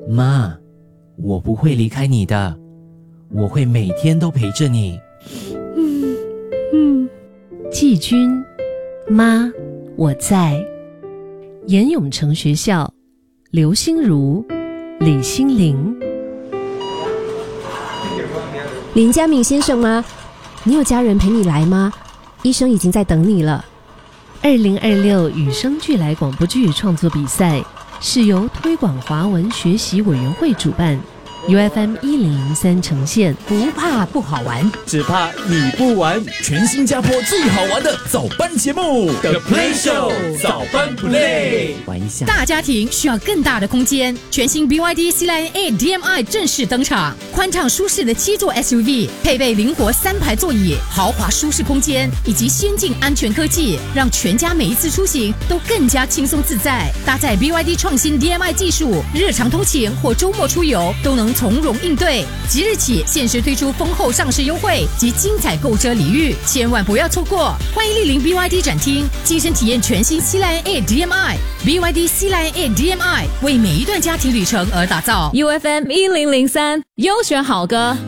妈，我不会离开你的，我会每天都陪着你。 季军，妈，我在。严永成学校，刘心如、李心凌。 林家敏先生吗？你有家人陪你来吗？医生已经在等你了。 2026与生俱来广播剧创作比赛是由推广华文学习委员会主办，UFM 1003呈现。 不怕不好玩， 只怕你不玩。全新加坡最好玩的早班节目 The Play Show 早班 Play， 玩一下。 大家庭需要更大的空间，全新 BYD C-Line A DMI 正式登场，宽敞舒适的7座 SUV， 配备灵活3排座椅，豪华舒适空间以及先进安全科技，让全家每一次出行都更加轻松自在。搭载 BYD 创新 DMI 技术，日常通勤或周末出游都能从容应对。即日起限时推出丰厚上市优惠及精彩购车礼遇，千万不要错过！欢迎莅临 BYD 展厅，亲身体验全新 C-Line A DMI。BYD C-Line A DMI 为每一段家庭旅程而打造。 UFM 1003优选好歌